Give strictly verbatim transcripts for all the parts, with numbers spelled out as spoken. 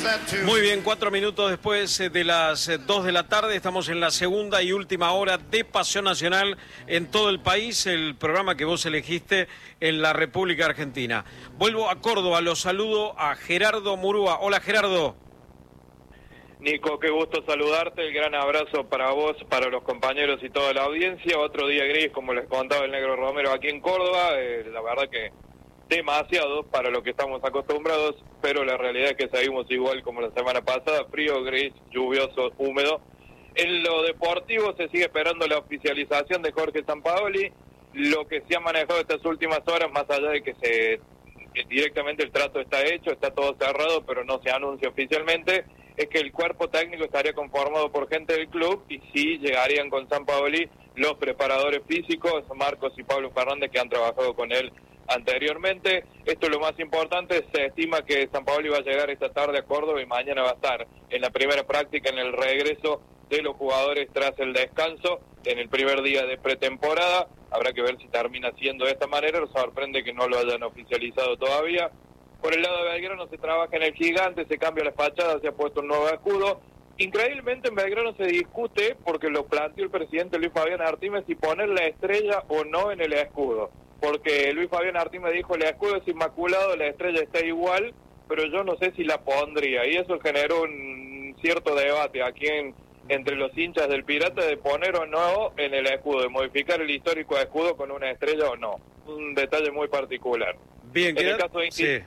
Muy bien, cuatro minutos después de las dos de la tarde, estamos en la segunda y última hora de Pasión Nacional en todo el país, el programa que vos elegiste en la República Argentina. Vuelvo a Córdoba, los saludo a Gerardo Murúa. Hola, Gerardo. Nico, qué gusto saludarte, el gran abrazo para vos, para los compañeros y toda la audiencia. Otro día gris, como les contaba el Negro Romero aquí en Córdoba, eh, la verdad que demasiado para lo que estamos acostumbrados, pero la realidad es que seguimos igual como la semana pasada, frío, gris, lluvioso, húmedo. En lo deportivo se sigue esperando la oficialización de Jorge Sampaoli. Lo que se ha manejado estas últimas horas, más allá de que se que directamente el trato está hecho, está todo cerrado, pero no se anuncia oficialmente, es que el cuerpo técnico estaría conformado por gente del club y sí llegarían con Sampaoli los preparadores físicos, Marcos y Pablo Fernández, que han trabajado con él anteriormente. Esto es lo más importante, se estima que Sampaoli va a llegar esta tarde a Córdoba y mañana va a estar en la primera práctica, en el regreso de los jugadores tras el descanso, en el primer día de pretemporada. Habrá que ver si termina siendo de esta manera, nos sorprende que no lo hayan oficializado todavía. Por el lado de Belgrano se trabaja en el Gigante, se cambia la fachada, se ha puesto un nuevo escudo. Increíblemente en Belgrano se discute, porque lo planteó el presidente Luis Fabián Artimes, si poner la estrella o no en el escudo. Porque Luis Fabián Artimes dijo, el escudo es inmaculado, la estrella está igual, pero yo no sé si la pondría. Y eso generó un cierto debate aquí en, entre los hinchas del Pirata de poner o no en el escudo, de modificar el histórico escudo con una estrella o no. Un detalle muy particular. Bien, en el caso de sí.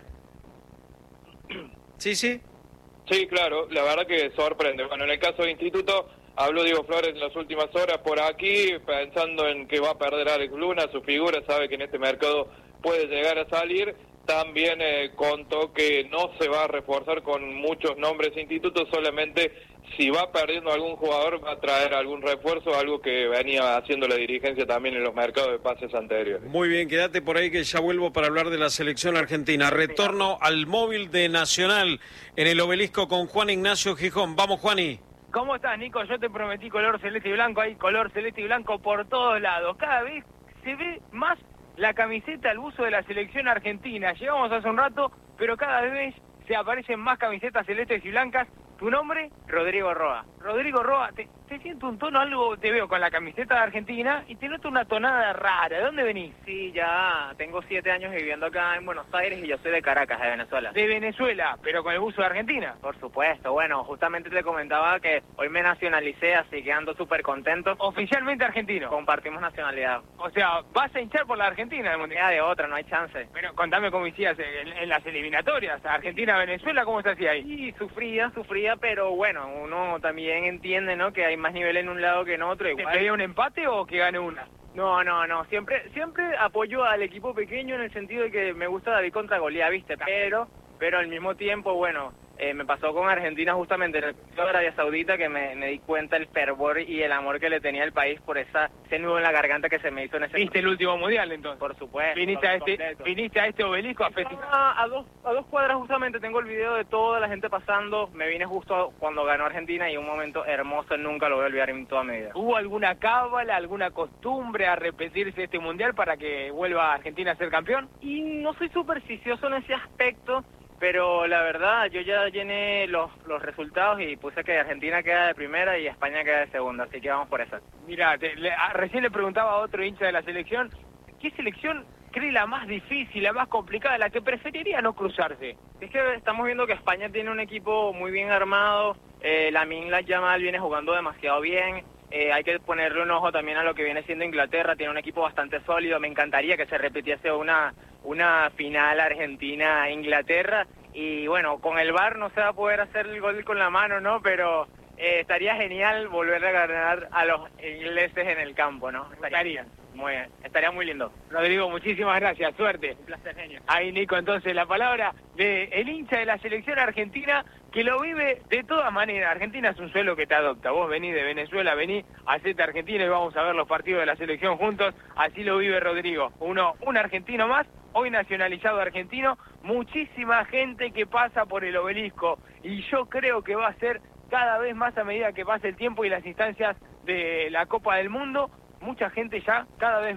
sí, sí. Sí, claro, la verdad que sorprende. Bueno, en el caso de Instituto, habló Diego Flores en las últimas horas por aquí, pensando en que va a perder Alex Luna, su figura, sabe que en este mercado puede llegar a salir. También eh, contó que no se va a reforzar con muchos nombres Instituto, solamente si va perdiendo algún jugador va a traer algún refuerzo, algo que venía haciendo la dirigencia también en los mercados de pases anteriores. Muy bien, quédate por ahí que ya vuelvo para hablar de la selección argentina. Retorno al móvil de Nacional en el Obelisco con Juan Ignacio Gijón. Vamos, Juani. ¿Cómo estás, Nico? Yo te prometí color celeste y blanco, hay color celeste y blanco por todos lados. Cada vez se ve más la camiseta, el buzo de la selección argentina. Llegamos hace un rato, pero cada vez se aparecen más camisetas celestes y blancas. ¿Tu nombre? Rodrigo Roa. Rodrigo Roa, te, te siento un tono algo, te veo con la camiseta de Argentina y te noto una tonada rara. ¿De dónde venís? Sí, ya tengo siete años viviendo acá en Buenos Aires y yo soy de Caracas, de Venezuela. De Venezuela, pero con el buzo de Argentina. Por supuesto, bueno, justamente te comentaba que hoy me nacionalicé, así que ando súper contento. Oficialmente argentino. Compartimos nacionalidad. O sea, vas a hinchar por la Argentina. No queda de otra, no hay chance. Pero contame cómo hicías en, en las eliminatorias. Argentina-Venezuela, ¿cómo se hacía ahí? Sí, sufría, sufría, pero bueno, uno también entiende, ¿no?, que hay más nivel en un lado que en otro. ¿Te pedía un empate o que gane una? No, no, no, siempre siempre apoyo al equipo pequeño en el sentido de que me gusta David contra Goliat, ¿viste? Pero, pero al mismo tiempo, bueno, eh, me pasó con Argentina justamente en el partido de Arabia Saudita, que me, me di cuenta el fervor y el amor que le tenía el país por esa, ese nudo en la garganta que se me hizo en ese... ¿Viste el último mundial entonces? Por supuesto. ¿Viniste a este, viniste a este obelisco a festejar? A, a, dos, a dos cuadras justamente tengo el video de toda la gente pasando. Me vine justo cuando ganó Argentina y un momento hermoso, nunca lo voy a olvidar en toda mi vida. ¿Hubo alguna cábala, alguna costumbre a repetirse este mundial para que vuelva Argentina a ser campeón? Y no soy supersticioso en ese aspecto, pero la verdad, yo ya llené los, los resultados y puse que Argentina queda de primera y España queda de segunda, así que vamos por esa. Mira, recién le preguntaba a otro hincha de la selección, ¿qué selección cree la más difícil, la más complicada, la que preferiría no cruzarse? Es que estamos viendo que España tiene un equipo muy bien armado, eh, Lamine Yamal viene jugando demasiado bien. Eh, hay que ponerle un ojo también a lo que viene siendo Inglaterra, tiene un equipo bastante sólido. Me encantaría que se repitiese una, una final Argentina-Inglaterra y bueno, con el V A R no se va a poder hacer el gol con la mano, ¿no? Pero eh, estaría genial volver a ganar a los ingleses en el campo, ¿no? Estaría. Muy bien, estaría muy lindo. Rodrigo, muchísimas gracias, suerte. Un placer, genio. Ahí, Nico, entonces la palabra de el hincha de la selección argentina que lo vive de todas maneras. Argentina es un suelo que te adopta. Vos venís de Venezuela, venís, hacete Argentina y vamos a ver los partidos de la selección juntos. Así lo vive Rodrigo. Uno, un argentino más, hoy nacionalizado argentino. Muchísima gente que pasa por el obelisco y yo creo que va a ser cada vez más a medida que pase el tiempo y las instancias de la Copa del Mundo. Mucha gente ya, cada vez más,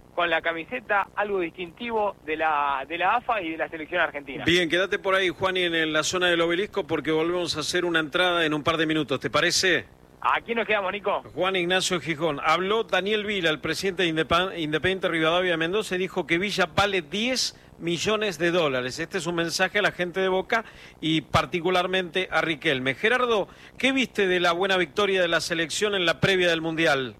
con la camiseta, algo distintivo de la de la A F A y de la selección argentina. Bien, quédate por ahí, Juani, en la zona del obelisco, porque volvemos a hacer una entrada en un par de minutos, ¿te parece? ¿Aquí nos quedamos, Nico? Juan Ignacio Gijón. Habló Daniel Vila, el presidente de Independiente Rivadavia de Mendoza, y dijo que Villa vale diez millones de dólares. Este es un mensaje a la gente de Boca y particularmente a Riquelme. Gerardo, ¿qué viste de la buena victoria de la selección en la previa del Mundial?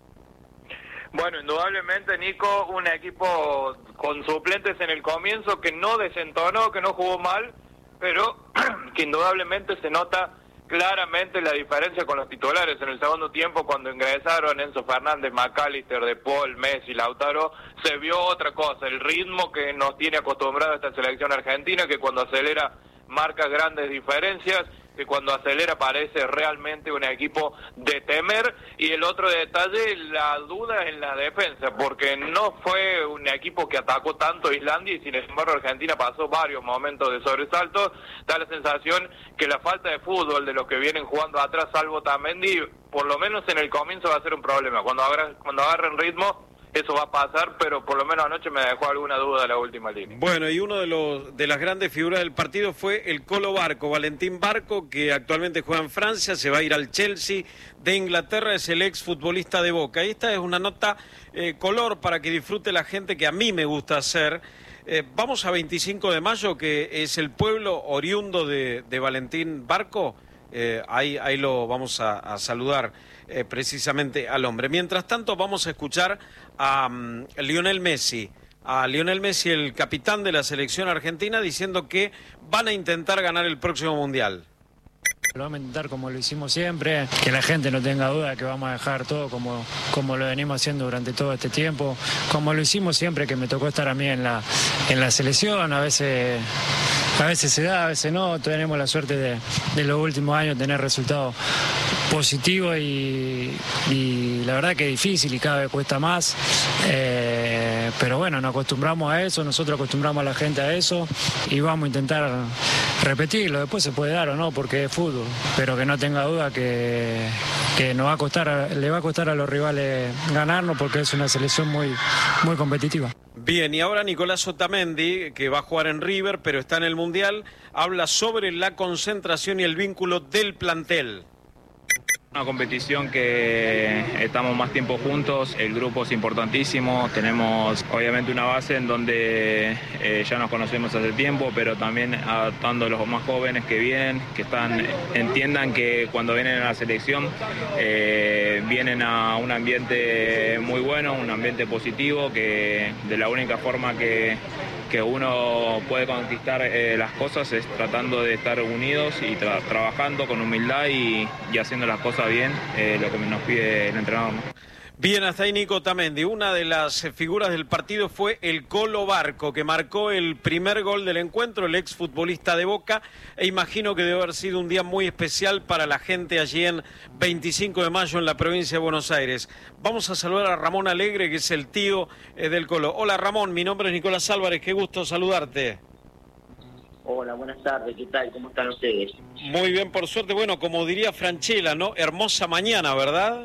Bueno, indudablemente, Nico, un equipo con suplentes en el comienzo que no desentonó, que no jugó mal, pero que indudablemente se nota claramente la diferencia con los titulares. En el segundo tiempo, cuando ingresaron Enzo Fernández, McAllister, De Paul, Messi, Lautaro, se vio otra cosa, el ritmo que nos tiene acostumbrado esta selección argentina, que cuando acelera marca grandes diferencias, que cuando acelera parece realmente un equipo de temer. Y el otro detalle, la duda en la defensa, porque no fue un equipo que atacó tanto a Islandia y sin embargo Argentina pasó varios momentos de sobresalto. Da la sensación que la falta de fútbol de los que vienen jugando atrás, salvo Tamendi, por lo menos en el comienzo va a ser un problema. Cuando agarren, cuando agarren ritmo, eso va a pasar, pero por lo menos anoche me dejó alguna duda la última línea. Bueno, y uno de los de las grandes figuras del partido fue el Colo Barco, Valentín Barco, que actualmente juega en Francia, se va a ir al Chelsea de Inglaterra, es el ex futbolista de Boca. Y esta es una nota eh, color para que disfrute la gente, que a mí me gusta hacer. Eh, vamos a veinticinco de mayo, que es el pueblo oriundo de, de Valentín Barco. Eh, ahí, ahí lo vamos a, a saludar eh, precisamente al hombre. Mientras tanto, vamos a escuchar a um, Lionel Messi, a Lionel Messi, el capitán de la selección argentina, diciendo que van a intentar ganar el próximo Mundial. Lo vamos a intentar como lo hicimos siempre, que la gente no tenga duda que vamos a dejar todo como, como lo venimos haciendo durante todo este tiempo, como lo hicimos siempre que me tocó estar a mí en la, en la selección. A veces, a veces se da, a veces no. Tenemos la suerte de, de los últimos años tener resultados positivos y, y la verdad que es difícil y cada vez cuesta más, eh, pero bueno, nos acostumbramos a eso, nosotros acostumbramos a la gente a eso y vamos a intentar repetirlo. Después se puede dar o no porque es fútbol, pero que no tenga duda que, que nos va a costar, le va a costar a los rivales ganarnos porque es una selección muy, muy competitiva. Bien, y ahora Nicolás Otamendi, que va a jugar en River, pero está en el Mundial, habla sobre la concentración y el vínculo del plantel. Una competición que estamos más tiempo juntos, el grupo es importantísimo, tenemos obviamente una base en donde eh, ya nos conocemos hace tiempo, pero también adaptando a los más jóvenes que vienen, que están, entiendan que cuando vienen a la selección eh, vienen a un ambiente muy bueno, un ambiente positivo, que de la única forma que que uno puede conquistar eh, las cosas es tratando de estar unidos y tra trabajando con humildad y, y haciendo las cosas bien, eh, lo que nos pide el entrenador, ¿no? Bien, hasta ahí Nico Otamendi. Una de las figuras del partido fue el Colo Barco, que marcó el primer gol del encuentro, el exfutbolista de Boca, e imagino que debe haber sido un día muy especial para la gente allí en veinticinco de mayo en la provincia de Buenos Aires. Vamos a saludar a Ramón Alegre, que es el tío eh, del Colo. Hola Ramón, mi nombre es Nicolás Álvarez, qué gusto saludarte. Hola, buenas tardes, ¿qué tal? ¿Cómo están ustedes? Muy bien, por suerte. Bueno, como diría Franchella, ¿no? Hermosa mañana, ¿verdad?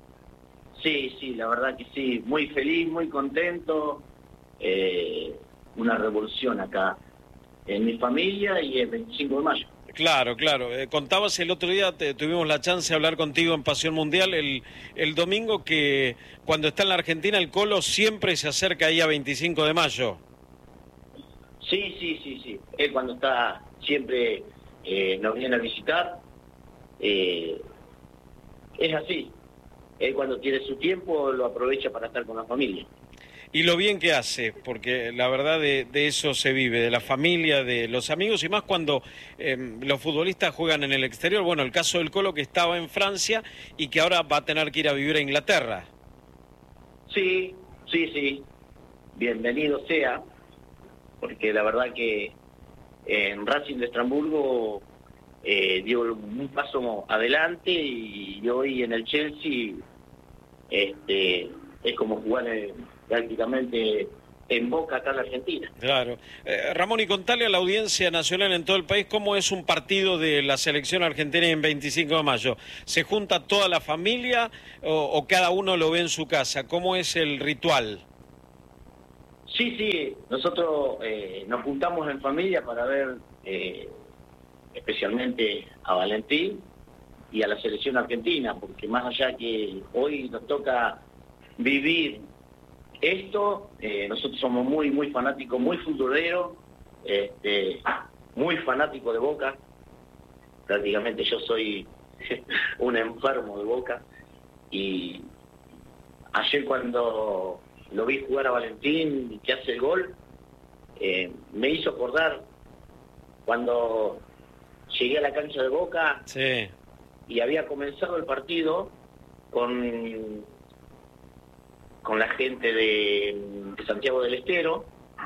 Sí, sí, la verdad que sí, muy feliz, muy contento, eh, una revolución acá en mi familia y el veinticinco de mayo. Claro, claro. Eh, contabas el otro día, te, tuvimos la chance de hablar contigo en Pasión Mundial, el, el domingo, que cuando está en la Argentina el Colo siempre se acerca ahí a veinticinco de mayo. Sí, sí, sí, sí. Él cuando está siempre eh, nos viene a visitar, eh, es así. Él cuando tiene su tiempo lo aprovecha para estar con la familia. Y lo bien que hace, porque la verdad de, de eso se vive, de la familia, de los amigos, y más cuando eh, los futbolistas juegan en el exterior. Bueno, el caso del Colo, que estaba en Francia y que ahora va a tener que ir a vivir a Inglaterra. Sí, sí, sí. Bienvenido sea, porque la verdad que en Racing de Estrasburgo eh, dio un paso adelante y hoy en el Chelsea este es como jugar en, prácticamente en Boca acá en la Argentina. Claro. Eh, Ramón, y contale a la audiencia nacional en todo el país cómo es un partido de la selección argentina en veinticinco de mayo. ¿Se junta toda la familia o, o cada uno lo ve en su casa? ¿Cómo es el ritual? Sí, sí, nosotros eh, nos juntamos en familia para ver eh, especialmente a Valentín y a la selección argentina, porque más allá que hoy nos toca vivir esto, eh, nosotros somos muy, muy fanáticos, muy futboleros, este, muy fanáticos de Boca. Prácticamente yo soy un enfermo de Boca, y ayer cuando lo vi jugar a Valentín, que hace el gol, eh, me hizo acordar cuando llegué a la cancha de Boca, sí, y había comenzado el partido con, con la gente de, de Santiago del Estero,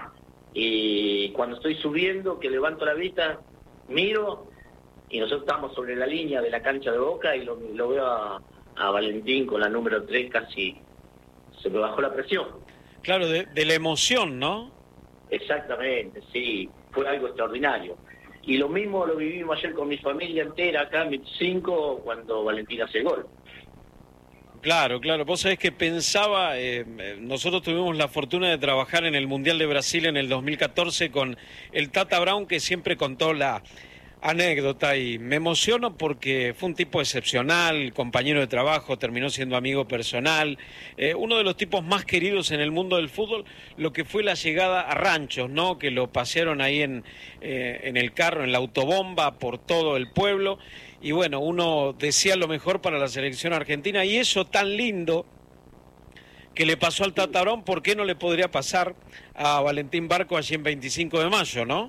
y cuando estoy subiendo, que levanto la vista, miro, y nosotros estamos sobre la línea de la cancha de Boca, y lo, lo veo a, a Valentín con la número tres, casi se me bajó la presión. Claro, de, de la emoción, ¿no? Exactamente, sí, fue algo extraordinario. Y lo mismo lo vivimos ayer con mi familia entera acá en veinticinco, cuando Valentín hace el gol. Claro, claro. Vos sabés que pensaba, eh, nosotros tuvimos la fortuna de trabajar en el Mundial de Brasil en el dos mil catorce con el Tata Brown, que siempre contó la anécdota, y me emociono porque fue un tipo excepcional, compañero de trabajo, terminó siendo amigo personal, eh, uno de los tipos más queridos en el mundo del fútbol, lo que fue la llegada a Ranchos, ¿no? Que lo pasearon ahí en, eh, en el carro, en la autobomba, por todo el pueblo, y bueno, uno decía lo mejor para la selección argentina, y eso tan lindo que le pasó al Tata Brown, ¿por qué no le podría pasar a Valentín Barco allí en veinticinco de mayo, no?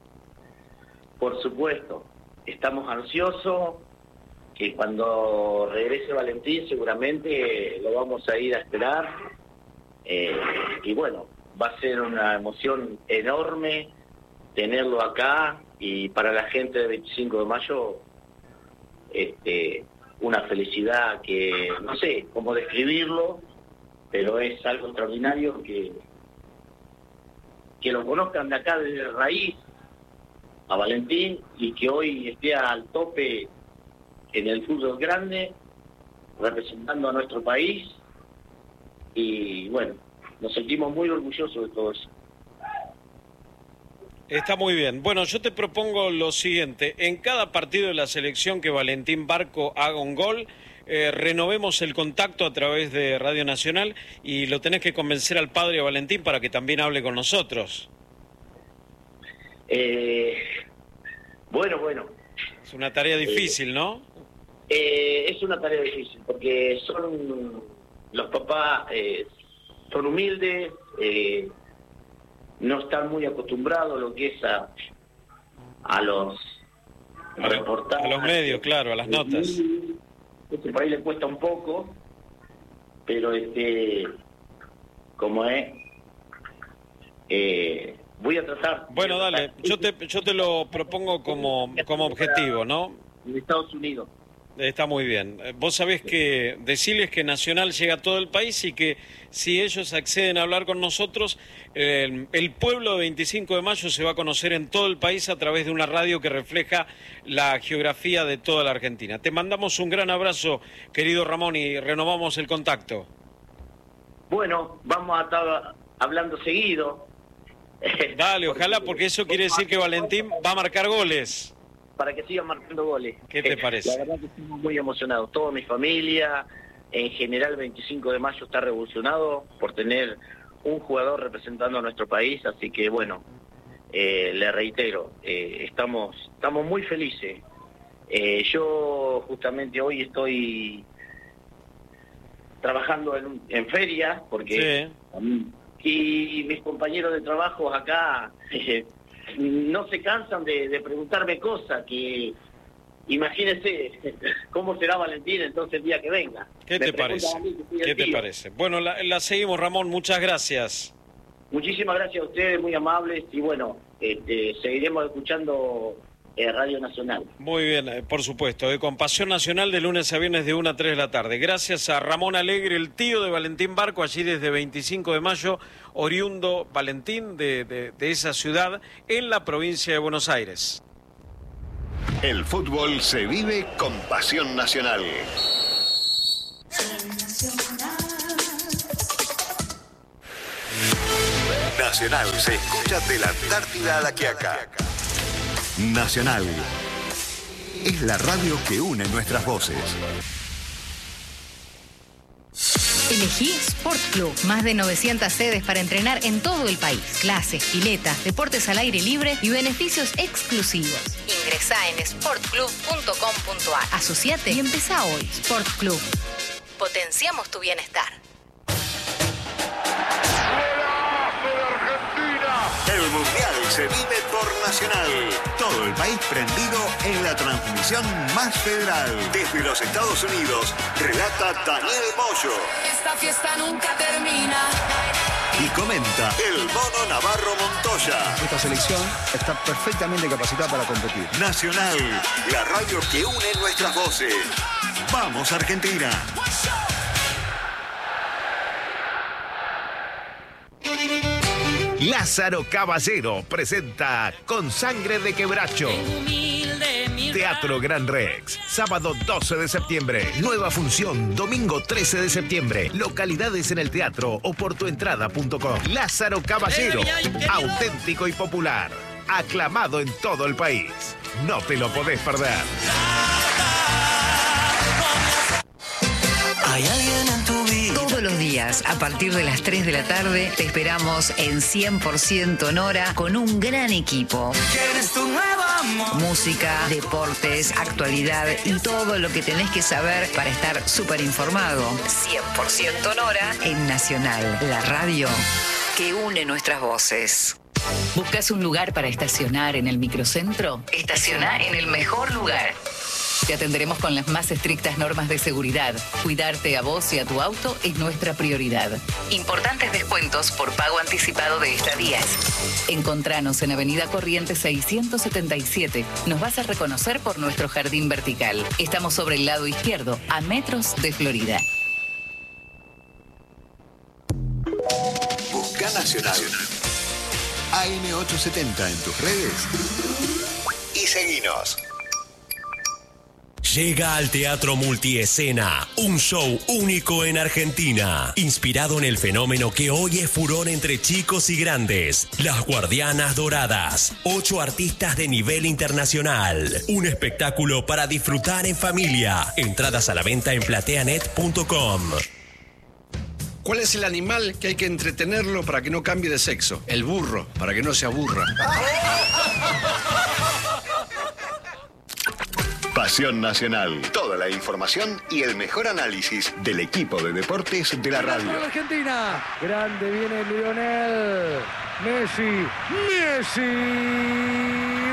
Por supuesto, estamos ansiosos, que cuando regrese Valentín seguramente lo vamos a ir a esperar, eh, y bueno, va a ser una emoción enorme tenerlo acá, y para la gente de veinticinco de mayo, este, una felicidad que no sé cómo describirlo, pero es algo extraordinario que, que lo conozcan de acá desde raíz a Valentín, y que hoy esté al tope en el fútbol grande, representando a nuestro país, y bueno, nos sentimos muy orgullosos de todo eso. Está muy bien. Bueno, yo te propongo lo siguiente: en cada partido de la selección que Valentín Barco haga un gol, eh, renovemos el contacto a través de Radio Nacional, y lo tenés que convencer al padre de Valentín para que también hable con nosotros. Eh, bueno, bueno. Es una tarea difícil, ¿no? Eh, es una tarea difícil, porque son los papás, eh, son humildes, eh, no están muy acostumbrados a lo que es a, a los a, reportajes, a los medios, claro, a las notas. Este país le cuesta un poco, pero este, como es, eh, voy a tratar. Bueno, dale, yo te, yo te lo propongo como, como objetivo, ¿no? En Estados Unidos. Está muy bien. Vos sabés que decirles que Nacional llega a todo el país, y que si ellos acceden a hablar con nosotros, eh, el pueblo de veinticinco de mayo se va a conocer en todo el país a través de una radio que refleja la geografía de toda la Argentina. Te mandamos un gran abrazo, querido Ramón, y renovamos el contacto. Bueno, vamos a estar hablando seguido. Dale, ojalá, porque eso quiere decir que Valentín va a marcar goles. Para que sigan marcando goles. ¿Qué te parece? La verdad que estamos muy emocionados. Toda mi familia, en general, veinticinco de mayo está revolucionado por tener un jugador representando a nuestro país. Así que, bueno, eh, le reitero, eh, estamos estamos muy felices. Eh, yo justamente hoy estoy trabajando en, en feria, porque sí. Y mis compañeros de trabajo acá eh, no se cansan de, de preguntarme cosas, que imagínense cómo será Valentín entonces el día que venga. ¿Qué te parece? ¿Qué te parece? Bueno, la, la seguimos, Ramón, muchas gracias. Muchísimas gracias a ustedes, muy amables, y bueno, este, seguiremos escuchando eh, Radio Nacional. Muy bien, eh, por supuesto, de Compasión Nacional, de lunes a viernes de una a tres de la tarde. Gracias a Ramón Alegre, el tío de Valentín Barco, allí desde veinticinco de mayo, oriundo Valentín de, de, de esa ciudad en la provincia de Buenos Aires. El fútbol se vive con Pasión Nacional. Nacional se escucha de la Antártida a la Quiaca. Nacional es la radio que une nuestras voces. Elegí Sport Club. Más de novecientas sedes para entrenar en todo el país. Clases, piletas, deportes al aire libre y beneficios exclusivos. Ingresá en sport club punto com punto a r. Asociate y empezá hoy. Sport Club. Potenciamos tu bienestar. El Mundial se vive por Nacional. Todo el país prendido en la transmisión más federal. Desde los Estados Unidos, relata Daniel Moyo. Esta fiesta nunca termina. Y comenta el Mono Navarro Montoya. Esta selección está perfectamente capacitada para competir. Nacional, la radio que une nuestras voces. ¡Vamos, Argentina! Lázaro Caballero presenta Con Sangre de Quebracho. Teatro Gran Rex, sábado doce de septiembre. Nueva función, domingo trece de septiembre. Localidades en el teatro o por tuentrada punto com. Lázaro Caballero, auténtico y popular. Aclamado en todo el país. No te lo podés perder. Hay alguien en tu vida. Todos los días, a partir de las tres de la tarde, te esperamos en cien por ciento Nora con un gran equipo. ¿Quieres tu nuevo amor? Música, deportes, actualidad y todo lo que tenés que saber para estar súper informado. cien por ciento Nora en Nacional, la radio que une nuestras voces. ¿Buscas un lugar para estacionar en el microcentro? Estaciona en el mejor lugar. Te atenderemos con las más estrictas normas de seguridad. Cuidarte a vos y a tu auto es nuestra prioridad. Importantes descuentos por pago anticipado de estadías. Encontranos en Avenida Corrientes seiscientos setenta y siete. Nos vas a reconocer por nuestro jardín vertical. Estamos sobre el lado izquierdo, a metros de Florida. Busca Nacional. A M ochocientos setenta en tus redes. Y seguinos. Llega al Teatro Multiescena, un show único en Argentina, inspirado en el fenómeno que hoy es furor entre chicos y grandes, Las Guardianas Doradas, ocho artistas de nivel internacional, un espectáculo para disfrutar en familia, entradas a la venta en plateanet punto com. ¿Cuál es el animal que hay que entretenerlo para que no cambie de sexo? El burro, para que no se aburra. Pasión Nacional. Toda la información y el mejor análisis del equipo de deportes de la radio. Argentina. Grande viene Lionel Messi. Messi.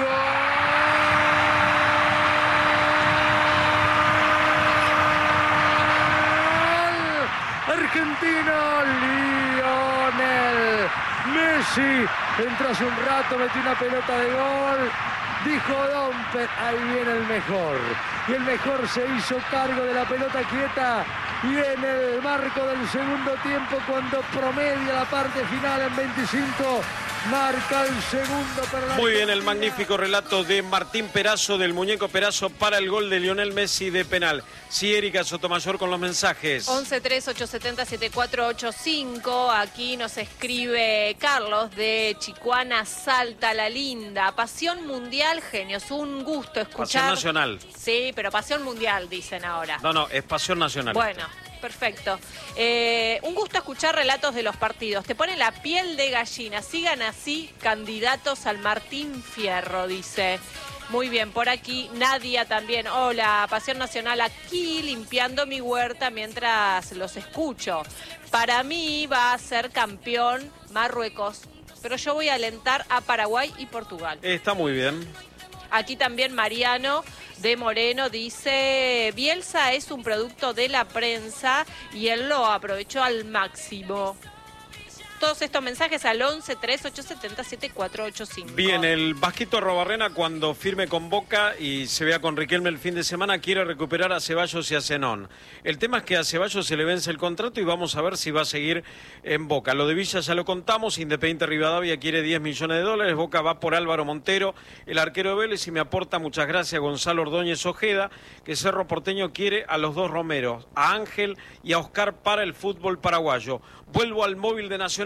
¡Gol! Argentina. Lionel Messi. Entró hace un rato, metió una pelota de gol. Dijo Domper, ahí viene el mejor. Y el mejor se hizo cargo de la pelota quieta. Y en el marco del segundo tiempo, cuando promedia la parte final en veinticinco, marca el segundo. Para la... Muy bien, el magnífico relato de Martín Perazo, del muñeco Perazo, para el gol de Lionel Messi de penal. Sí, Erika Sotomayor con los mensajes. once tres ocho siete cero siete cuatro ocho cinco. Aquí nos escribe Carlos de Chicuana, Salta, La Linda. Pasión mundial, genios. Un gusto escuchar. Pasión nacional. Sí, pero pasión mundial, dicen ahora. No, no, es pasión nacional. Bueno, perfecto. Eh, un gusto escuchar relatos de los partidos. Te pone la piel de gallina. Sigan así, candidatos al Martín Fierro, dice. Muy bien, por aquí Nadia también. Hola, Pasión Nacional aquí limpiando mi huerta mientras los escucho. Para mí va a ser campeón Marruecos, pero yo voy a alentar a Paraguay y Portugal. Está muy bien. Aquí también Mariano de Moreno dice, Bielsa es un producto de la prensa y él lo aprovechó al máximo. Todos estos mensajes al once tres ocho siete cero siete cuatro ocho cinco. Bien, el Vasquito Robarrena, cuando firme con Boca y se vea con Riquelme el fin de semana, quiere recuperar a Ceballos y a Zenón. El tema es que a Ceballos se le vence el contrato y vamos a ver si va a seguir en Boca. Lo de Villa ya lo contamos, Independiente Rivadavia quiere diez millones de dólares, Boca va por Álvaro Montero, el arquero de Vélez, y me aporta, muchas gracias, Gonzalo Ordóñez Ojeda, que Cerro Porteño quiere a los dos Romeros, a Ángel y a Oscar para el fútbol paraguayo. Vuelvo al móvil de Nacional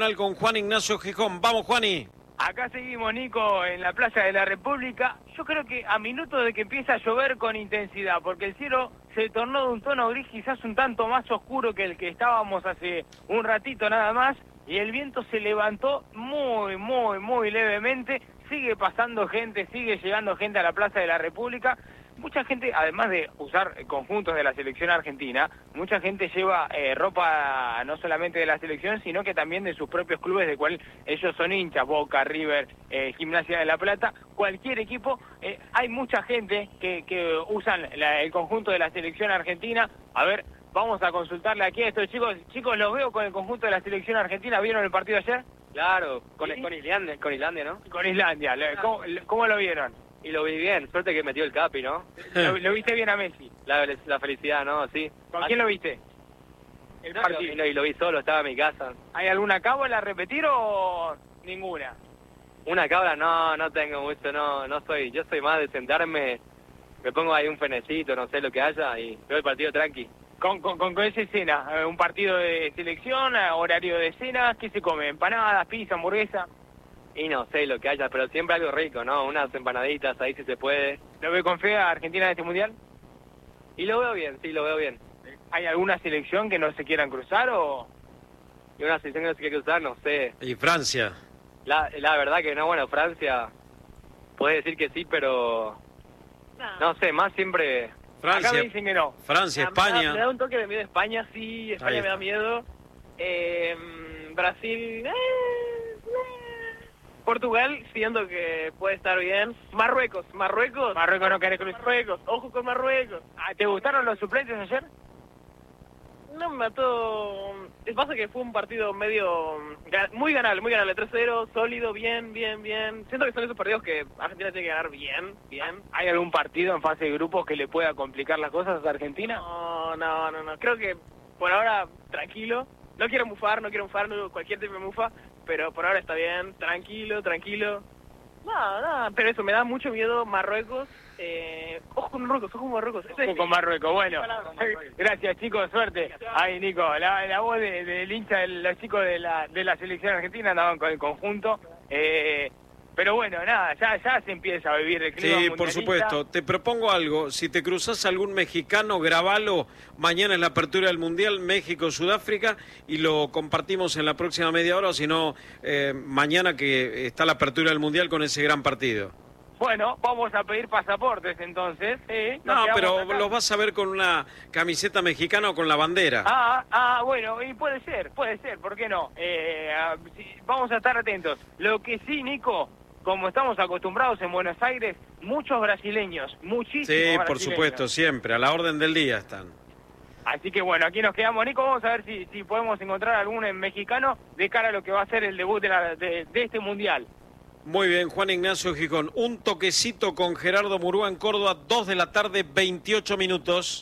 Nacional con Juan Ignacio Gijón. Vamos, Juani. Acá seguimos, Nico, en la Plaza de la República. Yo creo que a minutos de que empieza a llover con intensidad, porque el cielo se tornó de un tono gris quizás un tanto más oscuro que el que estábamos hace un ratito nada más, y el viento se levantó muy, muy, muy levemente. Sigue pasando gente, sigue llegando gente a la Plaza de la República. Mucha gente, además de usar conjuntos de la selección argentina, mucha gente lleva eh, ropa no solamente de la selección, sino que también de sus propios clubes, de cual ellos son hinchas, Boca, River, eh, Gimnasia de La Plata, cualquier equipo. Eh, hay mucha gente que, que usan la, el conjunto de la selección argentina. A ver, vamos a consultarle aquí a estos chicos. Chicos, los veo con el conjunto de la selección argentina. ¿Vieron el partido ayer? Claro, con, ¿Sí? con Islandia, con Islandia, ¿no? Con Islandia. ¿Cómo, cómo lo vieron? Y lo vi bien, suerte que metió el Capi, ¿no? ¿Lo, lo viste bien a Messi? La, la felicidad, ¿no? Sí. ¿Con quién lo viste? El no, partido. Y lo, y lo vi solo, estaba en mi casa. ¿Hay alguna cábala a repetir o ninguna? Una cabra, no, no tengo mucho, no, no soy, yo soy más de sentarme, me pongo ahí un fenecito, no sé lo que haya, y veo el partido tranqui. ¿Con, con, con esa escena? ¿Un partido de selección, horario de cena? ¿Qué se come? ¿Empanadas, pizza, hamburguesa? Y no sé lo que haya, pero siempre algo rico, ¿no? Unas empanaditas ahí si se puede. ¿Lo ve con fe a Argentina en este mundial? Y lo veo bien, sí, lo veo bien. ¿Hay alguna selección que no se quieran cruzar o...? Y una selección que no se quiere cruzar, no sé. ¿Y Francia? La, la verdad que no, bueno, Francia, puede decir que sí, pero... No, no sé, más siempre... Francia, acá me dicen que no. Francia, Ah, España. Me da, me da un toque de miedo España, sí, España me da miedo. Eh, Brasil... Eh, Portugal, siento que puede estar bien. Marruecos, Marruecos. Marruecos no querés cruzar. Marruecos, ojo con Marruecos. Ah, ¿te gustaron los suplentes ayer? No me mató. Es pasa que fue un partido medio. Muy ganable, muy ganable. tres cero, sólido, bien, bien, bien. Siento que son esos partidos que Argentina tiene que ganar bien, bien. ¿Hay algún partido en fase de grupos que le pueda complicar las cosas a Argentina? No, no, no, no. Creo que por ahora, tranquilo. No quiero mufar, no quiero mufar, no, cualquier tipo de mufa. Pero por ahora está bien, tranquilo, tranquilo. Nada, nada, pero eso, me da mucho miedo Marruecos. Eh, ojo con Marruecos, ojo con Marruecos. Ojo con Marruecos, bueno. Gracias, chicos, suerte. Ahí, Nico, la, la voz del de, de hincha de los chicos de la, de la selección argentina andaban con el conjunto. Eh, pero bueno, nada, ya, ya se empieza a vivir el clima Sí, mundialista. por supuesto. Te propongo algo. Si te cruzas algún mexicano, grabalo. Mañana es la apertura del Mundial, México-Sudáfrica, y lo compartimos en la próxima media hora, o si no, eh, mañana que está la apertura del Mundial con ese gran partido. Bueno, vamos a pedir pasaportes entonces. ¿eh? No, pero acá. los vas a ver con una camiseta mexicana o con la bandera. Ah, ah, bueno, y puede ser, puede ser, ¿por qué no? Eh, sí, vamos a estar atentos. Lo que sí, Nico, como estamos acostumbrados en Buenos Aires, muchos brasileños, muchísimos Sí, brasileños. por supuesto, siempre, a la orden del día están. Así que bueno, aquí nos quedamos, Nico, vamos a ver si, si podemos encontrar algún mexicano de cara a lo que va a ser el debut de, la, de, de este Mundial. Muy bien, Juan Ignacio Gijón. Un toquecito con Gerardo Murúa en Córdoba, dos de la tarde, veintiocho minutos.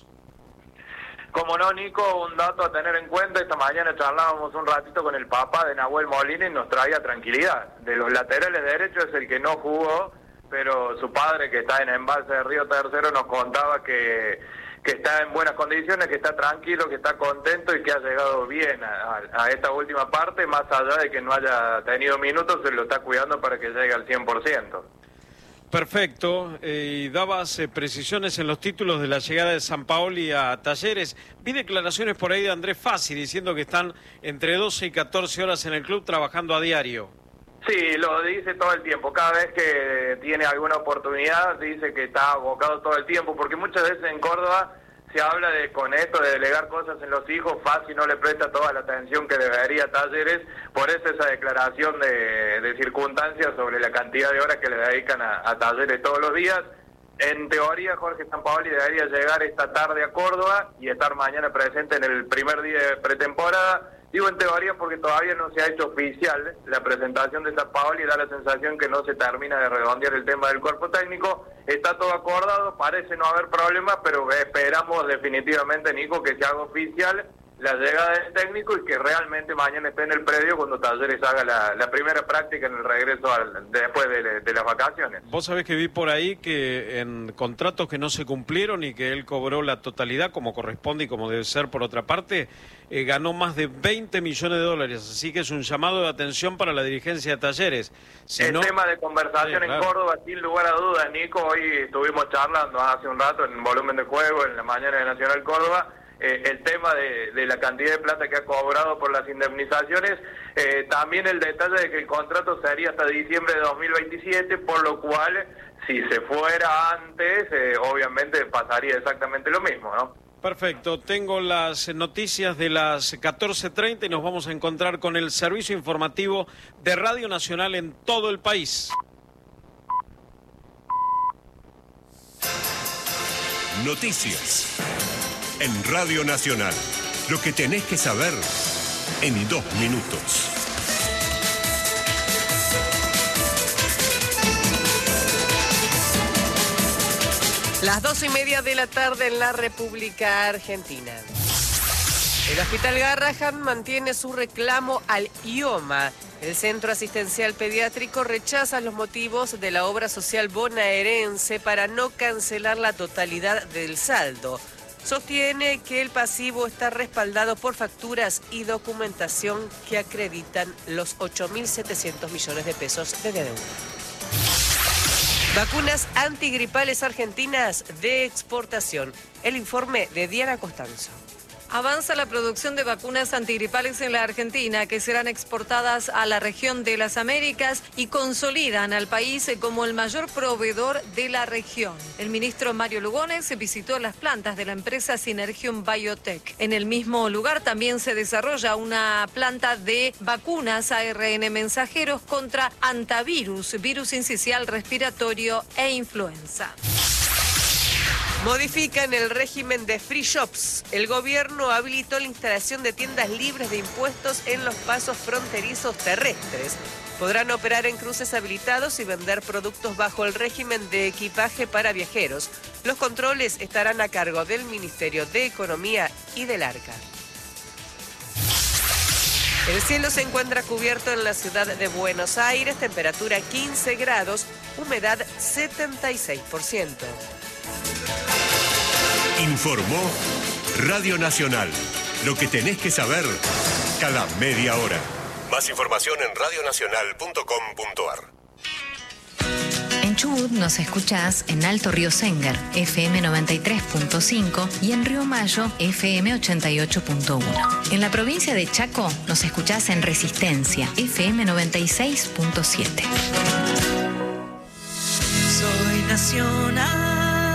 Como no, Nico, un dato a tener en cuenta, esta mañana charlábamos un ratito con el papá de Nahuel Molina y nos traía tranquilidad. De los laterales derechos es el que no jugó, pero su padre, que está en Embalse de Río Tercero, nos contaba que, que está en buenas condiciones, que está tranquilo, que está contento y que ha llegado bien a, a, a esta última parte, más allá de que no haya tenido minutos, se lo está cuidando para que llegue al cien por ciento. Perfecto, eh, y dabas eh, precisiones en los títulos de la llegada de Sampaoli a Talleres. Vi declaraciones por ahí de Andrés Fassi diciendo que están entre doce y catorce horas en el club trabajando a diario. Sí, lo dice todo el tiempo, cada vez que tiene alguna oportunidad dice que está abocado todo el tiempo, porque muchas veces en Córdoba se habla de con esto de delegar cosas en los hijos, Fassi no le presta toda la atención que debería a Talleres, por eso esa declaración de, de circunstancias sobre la cantidad de horas que le dedican a, a Talleres todos los días. En teoría, Jorge Sampaoli debería llegar esta tarde a Córdoba y estar mañana presente en el primer día de pretemporada. Digo en teoría porque todavía no se ha hecho oficial la presentación de Sampaoli, da la sensación que no se termina de redondear el tema del cuerpo técnico. Está todo acordado, parece no haber problemas, pero esperamos definitivamente, Nico, que se haga oficial la llegada del técnico y que realmente mañana esté en el predio cuando Talleres haga la, la primera práctica en el regreso al, después de, de las vacaciones. Vos sabés que vi por ahí que en contratos que no se cumplieron y que él cobró la totalidad como corresponde y como debe ser por otra parte, eh, ganó más de veinte millones de dólares, así que es un llamado de atención para la dirigencia de Talleres. Si el no... tema de conversación sí, claro. en Córdoba, sin lugar a dudas, Nico, hoy estuvimos charlando hace un rato en volumen de juego, en la mañana de Nacional Córdoba, Eh, el tema de, de la cantidad de plata que ha cobrado por las indemnizaciones, eh, también el detalle de que el contrato sería hasta diciembre de dos mil veintisiete, por lo cual, si se fuera antes, eh, obviamente pasaría exactamente lo mismo, ¿no? Perfecto, tengo las noticias de las catorce treinta y nos vamos a encontrar con el servicio informativo de Radio Nacional en todo el país. Noticias en Radio Nacional. Lo que tenés que saber en dos minutos. Las dos y media de la tarde en la República Argentina. El Hospital Garrahan mantiene su reclamo al I O M A. El Centro Asistencial Pediátrico rechaza los motivos de la obra social bonaerense para no cancelar la totalidad del saldo. Sostiene que el pasivo está respaldado por facturas y documentación que acreditan los ocho mil setecientos millones de pesos de deuda. Vacunas antigripales argentinas de exportación. El informe de Diana Costanzo. Avanza la producción de vacunas antigripales en la Argentina que serán exportadas a la región de las Américas y consolidan al país como el mayor proveedor de la región. El ministro Mario Lugones visitó las plantas de la empresa Synergium Biotech. En el mismo lugar también se desarrolla una planta de vacunas A R N mensajeros contra antivirus, virus incisional respiratorio e influenza. Modifican el régimen de free shops. El gobierno habilitó la instalación de tiendas libres de impuestos en los pasos fronterizos terrestres. Podrán operar en cruces habilitados y vender productos bajo el régimen de equipaje para viajeros. Los controles estarán a cargo del Ministerio de Economía y del Arca. El cielo se encuentra cubierto en la ciudad de Buenos Aires, temperatura quince grados, humedad setenta y seis por ciento. Informó Radio Nacional. Lo que tenés que saber cada media hora. Más información en radio nacional punto com punto a r. En Chubut nos escuchás en Alto Río Sengar, F M noventa y tres punto cinco y en Río Mayo, F M ochenta y ocho punto uno. En la provincia de Chaco nos escuchás en Resistencia, F M noventa y seis punto siete. Soy nacional.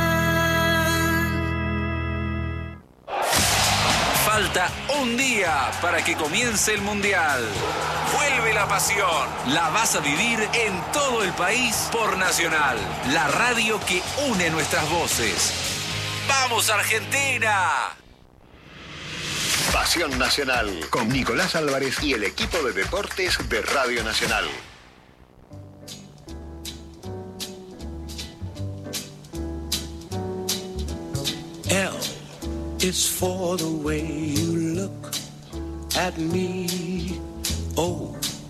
Falta un día para que comience el Mundial. Vuelve la pasión. La vas a vivir en todo el país por Nacional, la radio que une nuestras voces. ¡Vamos, Argentina! Pasión Nacional, con Nicolás Álvarez y el equipo de deportes de Radio Nacional. L is for the way you look at me. O